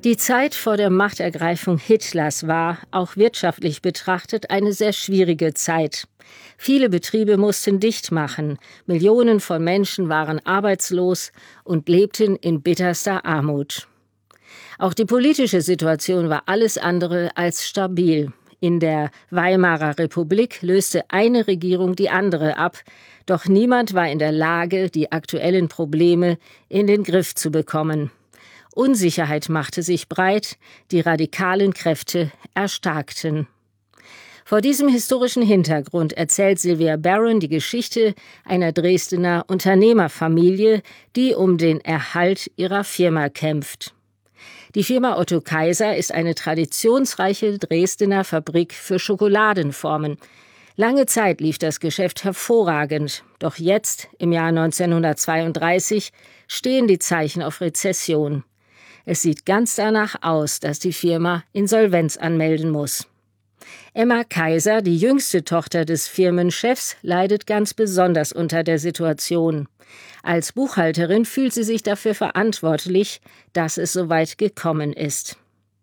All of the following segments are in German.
Die Zeit vor der Machtergreifung Hitlers war, auch wirtschaftlich betrachtet, eine sehr schwierige Zeit. Viele Betriebe mussten dicht machen, Millionen von Menschen waren arbeitslos und lebten in bitterster Armut. Auch die politische Situation war alles andere als stabil. In der Weimarer Republik löste eine Regierung die andere ab, doch niemand war in der Lage, die aktuellen Probleme in den Griff zu bekommen. Unsicherheit machte sich breit, die radikalen Kräfte erstarkten. Vor diesem historischen Hintergrund erzählt Sylvia Baron die Geschichte einer Dresdner Unternehmerfamilie, die um den Erhalt ihrer Firma kämpft. Die Firma Otto Kaiser ist eine traditionsreiche Dresdner Fabrik für Schokoladenformen. Lange Zeit lief das Geschäft hervorragend, doch jetzt, im Jahr 1932, stehen die Zeichen auf Rezession. Es sieht ganz danach aus, dass die Firma Insolvenz anmelden muss. Emma Kaiser, die jüngste Tochter des Firmenchefs, leidet ganz besonders unter der Situation. Als Buchhalterin fühlt sie sich dafür verantwortlich, dass es so weit gekommen ist.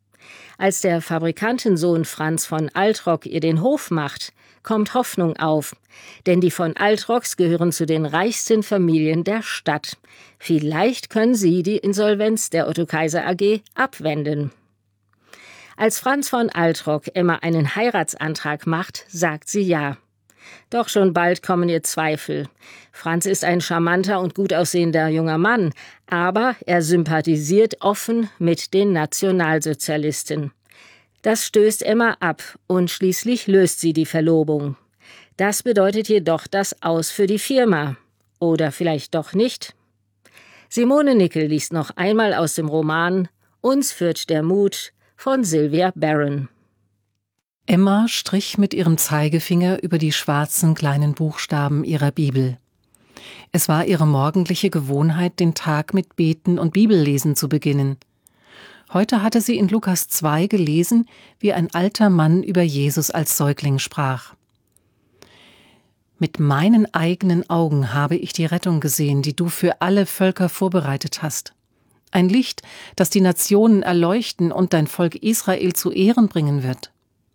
Als der Fabrikantensohn Franz von Altrock ihr den Hof macht, kommt Hoffnung auf. Denn die von Altrocks gehören zu den reichsten Familien der Stadt. Vielleicht können sie die Insolvenz der Otto Kaiser AG abwenden. Als Franz von Altrock Emma einen Heiratsantrag macht, sagt sie ja. Doch schon bald kommen ihr Zweifel. Franz ist ein charmanter und gut aussehender junger Mann, aber er sympathisiert offen mit den Nationalsozialisten. Das stößt Emma ab und schließlich löst sie die Verlobung. Das bedeutet jedoch das Aus für die Firma. Oder vielleicht doch nicht? Simone Nickel liest noch einmal aus dem Roman »Uns führt der Mut« von Sylvia Baron. Emma strich mit ihrem Zeigefinger über die schwarzen kleinen Buchstaben ihrer Bibel. Es war ihre morgendliche Gewohnheit, den Tag mit Beten und Bibellesen zu beginnen. Heute hatte sie in Lukas 2 gelesen, wie ein alter Mann über Jesus als Säugling sprach. Mit meinen eigenen Augen habe ich die Rettung gesehen, die du für alle Völker vorbereitet hast. Ein Licht, das die Nationen erleuchten und dein Volk Israel zu Ehren bringen wird.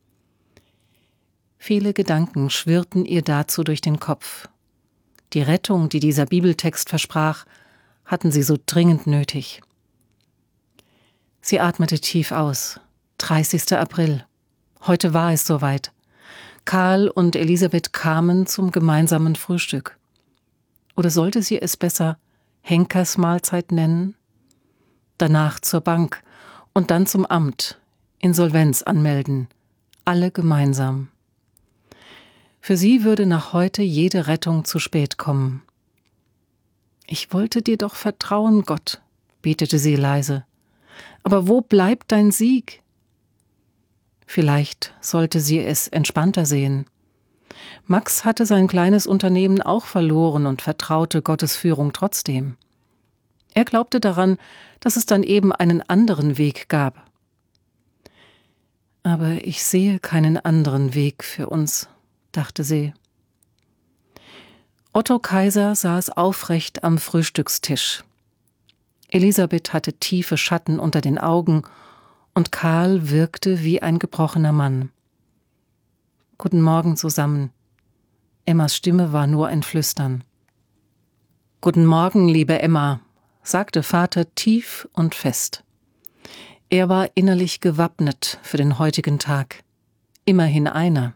Viele Gedanken schwirrten ihr dazu durch den Kopf. Die Rettung, die dieser Bibeltext versprach, hatten sie so dringend nötig. Sie atmete tief aus. 30. April. Heute war es soweit. Karl und Elisabeth kamen zum gemeinsamen Frühstück. Oder sollte sie es besser Henkersmahlzeit nennen? Danach zur Bank und dann zum Amt. Insolvenz anmelden. Alle gemeinsam. Für sie würde nach heute jede Rettung zu spät kommen. Ich wollte dir doch vertrauen, Gott, betete sie leise. Aber wo bleibt dein Sieg? Vielleicht sollte sie es entspannter sehen. Max hatte sein kleines Unternehmen auch verloren und vertraute Gottes Führung trotzdem. Er glaubte daran, dass es dann eben einen anderen Weg gab. Aber ich sehe keinen anderen Weg für uns, dachte sie. Otto Kaiser saß aufrecht am Frühstückstisch. Elisabeth hatte tiefe Schatten unter den Augen und Karl wirkte wie ein gebrochener Mann. Guten Morgen zusammen. Emmas Stimme war nur ein Flüstern. Guten Morgen, liebe Emma, sagte Vater tief und fest. Er war innerlich gewappnet für den heutigen Tag. Immerhin einer.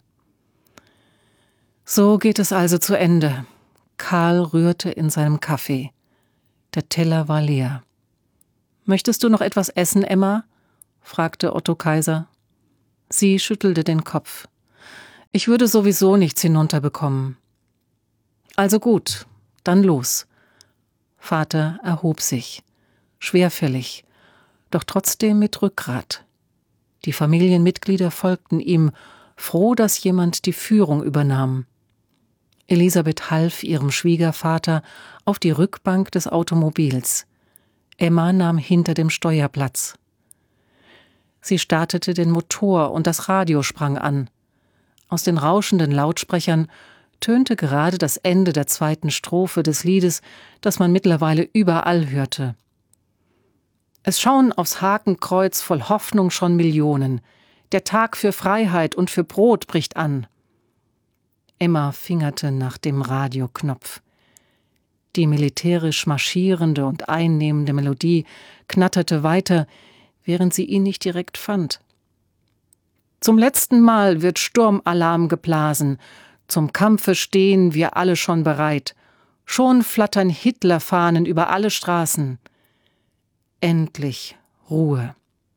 So geht es also zu Ende. Karl rührte in seinem Kaffee. Der Teller war leer. »Möchtest du noch etwas essen, Emma?« fragte Otto Kaiser. Sie schüttelte den Kopf. »Ich würde sowieso nichts hinunterbekommen.« »Also gut, dann los.« Vater erhob sich, schwerfällig, doch trotzdem mit Rückgrat. Die Familienmitglieder folgten ihm, froh, dass jemand die Führung übernahm. Elisabeth half ihrem Schwiegervater auf die Rückbank des Automobils. Emma nahm hinter dem Steuer Platz. Sie startete den Motor und das Radio sprang an. Aus den rauschenden Lautsprechern tönte gerade das Ende der zweiten Strophe des Liedes, das man mittlerweile überall hörte. Es schauen aufs Hakenkreuz voll Hoffnung schon Millionen. Der Tag für Freiheit und für Brot bricht an. Emma fingerte nach dem Radioknopf. Die militärisch marschierende und einnehmende Melodie knatterte weiter, während sie ihn nicht direkt fand. Zum letzten Mal wird Sturmalarm geblasen. Zum Kampfe stehen wir alle schon bereit. Schon flattern Hitlerfahnen über alle Straßen. Endlich Ruhe.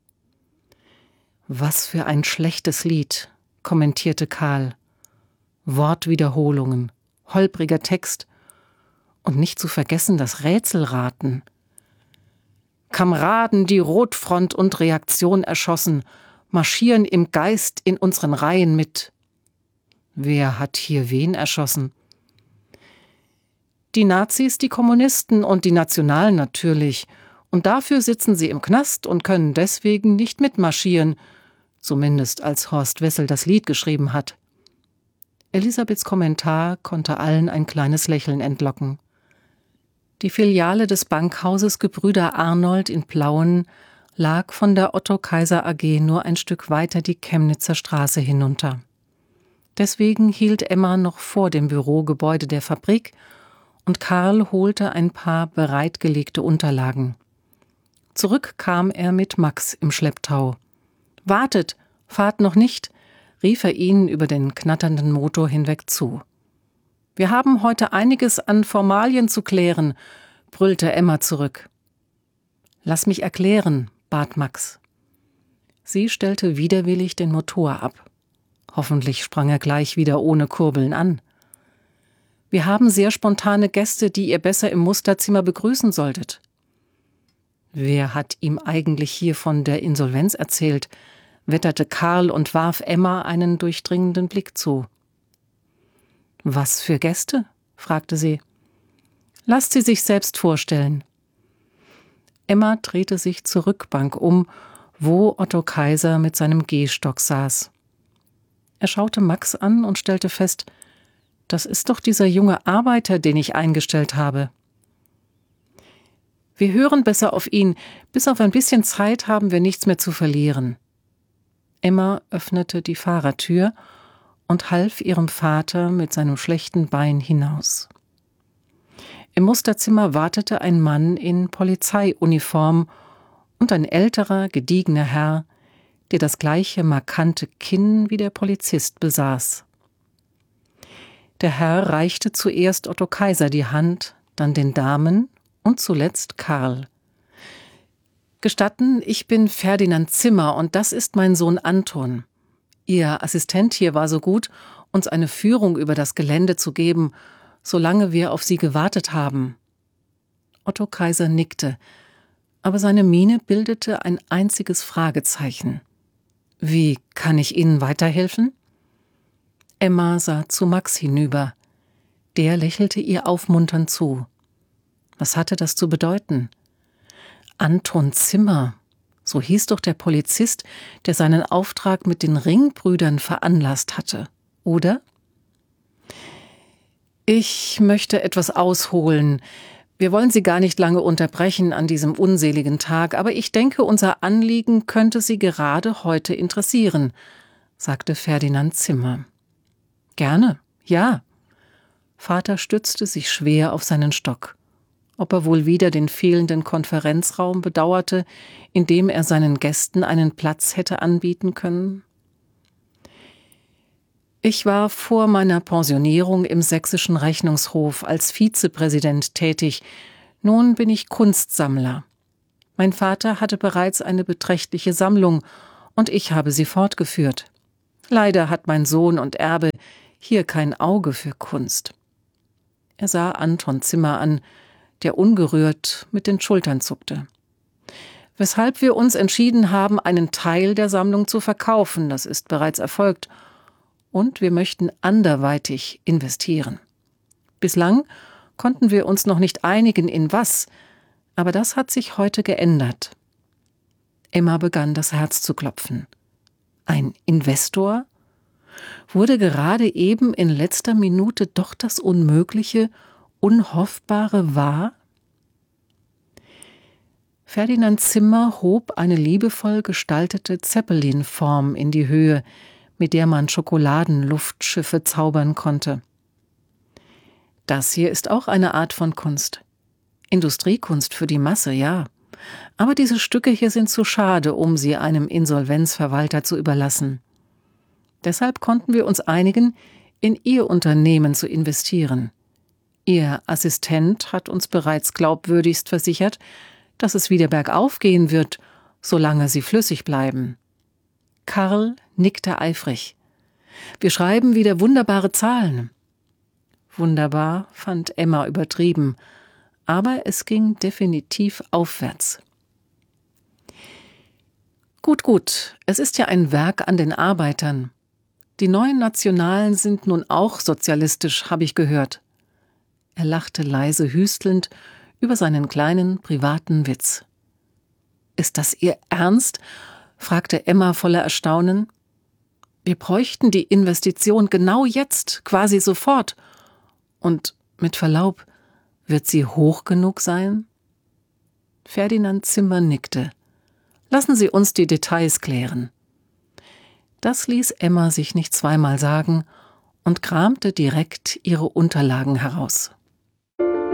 Was für ein schlechtes Lied, kommentierte Karl. Wortwiederholungen, holpriger Text und nicht zu vergessen das Rätselraten. Kameraden, die Rotfront und Reaktion erschossen, marschieren im Geist in unseren Reihen mit. Wer hat hier wen erschossen? Die Nazis, die Kommunisten und die Nationalen natürlich. Und dafür sitzen sie im Knast und können deswegen nicht mitmarschieren, zumindest als Horst Wessel das Lied geschrieben hat. Elisabeths Kommentar konnte allen ein kleines Lächeln entlocken. Die Filiale des Bankhauses Gebrüder Arnold in Plauen lag von der Otto Kaiser AG nur ein Stück weiter die Chemnitzer Straße hinunter. Deswegen hielt Emma noch vor dem Bürogebäude der Fabrik und Karl holte ein paar bereitgelegte Unterlagen. Zurück kam er mit Max im Schlepptau. »Wartet, fahrt noch nicht«, rief er ihnen über den knatternden Motor hinweg zu. »Wir haben heute einiges an Formalien zu klären«, brüllte Emma zurück. »Lass mich erklären«, bat Max. Sie stellte widerwillig den Motor ab. Hoffentlich sprang er gleich wieder ohne Kurbeln an. »Wir haben sehr spontane Gäste, die ihr besser im Musterzimmer begrüßen solltet.« Wer hat ihm eigentlich hier von der Insolvenz erzählt, wetterte Karl und warf Emma einen durchdringenden Blick zu. »Was für Gäste?« fragte sie. »Lasst sie sich selbst vorstellen.« Emma drehte sich zur Rückbank um, wo Otto Kaiser mit seinem Gehstock saß. Er schaute Max an und stellte fest, das ist doch dieser junge Arbeiter, den ich eingestellt habe. Wir hören besser auf ihn. Bis auf ein bisschen Zeit haben wir nichts mehr zu verlieren. Emma öffnete die Fahrertür und half ihrem Vater mit seinem schlechten Bein hinaus. Im Musterzimmer wartete ein Mann in Polizeiuniform und ein älterer, gediegener Herr, der das gleiche markante Kinn wie der Polizist besaß. Der Herr reichte zuerst Otto Kaiser die Hand, dann den Damen und zuletzt Karl. »Gestatten, ich bin Ferdinand Zimmer und das ist mein Sohn Anton. Ihr Assistent hier war so gut, uns eine Führung über das Gelände zu geben, solange wir auf Sie gewartet haben.« Otto Kaiser nickte, aber seine Miene bildete ein einziges Fragezeichen. »Wie kann ich Ihnen weiterhelfen?« Emma sah zu Max hinüber. Der lächelte ihr aufmunternd zu. Was hatte das zu bedeuten? Anton Zimmer, so hieß doch der Polizist, der seinen Auftrag mit den Ringbrüdern veranlasst hatte, oder? »Ich möchte etwas ausholen. Wir wollen Sie gar nicht lange unterbrechen an diesem unseligen Tag, aber ich denke, unser Anliegen könnte Sie gerade heute interessieren«, sagte Ferdinand Zimmer. »Gerne, ja.« Vater stützte sich schwer auf seinen Stock. Ob er wohl wieder den fehlenden Konferenzraum bedauerte, in dem er seinen Gästen einen Platz hätte anbieten können? Ich war vor meiner Pensionierung im Sächsischen Rechnungshof als Vizepräsident tätig. Nun bin ich Kunstsammler. Mein Vater hatte bereits eine beträchtliche Sammlung und ich habe sie fortgeführt. Leider hat mein Sohn und Erbe hier kein Auge für Kunst. Er sah Anton Zimmer an, der ungerührt mit den Schultern zuckte. Weshalb wir uns entschieden haben, einen Teil der Sammlung zu verkaufen, das ist bereits erfolgt. Und wir möchten anderweitig investieren. Bislang konnten wir uns noch nicht einigen, in was, aber das hat sich heute geändert. Emma begann das Herz zu klopfen. Ein Investor? Wurde gerade eben in letzter Minute doch das Unmögliche, Unhoffbare wahr? Ferdinand Zimmer hob eine liebevoll gestaltete Zeppelin-Form in die Höhe, mit der man Schokoladenluftschiffe zaubern konnte. Das hier ist auch eine Art von Kunst. Industriekunst für die Masse, ja. Aber diese Stücke hier sind zu schade, um sie einem Insolvenzverwalter zu überlassen. Deshalb konnten wir uns einigen, in Ihr Unternehmen zu investieren. Ihr Assistent hat uns bereits glaubwürdigst versichert, dass es wieder bergauf gehen wird, solange Sie flüssig bleiben. Karl nickte eifrig. Wir schreiben wieder wunderbare Zahlen. Wunderbar fand Emma übertrieben, aber es ging definitiv aufwärts. Gut, es ist ja ein Werk an den Arbeitern. Die neuen Nationalen sind nun auch sozialistisch, habe ich gehört. Er lachte leise hüstelnd über seinen kleinen privaten Witz. »Ist das Ihr Ernst?« fragte Emma voller Erstaunen. »Wir bräuchten die Investition genau jetzt, quasi sofort. Und mit Verlaub, wird sie hoch genug sein?« Ferdinand Zimmer nickte. »Lassen Sie uns die Details klären.« Das ließ Emma sich nicht zweimal sagen und kramte direkt ihre Unterlagen heraus.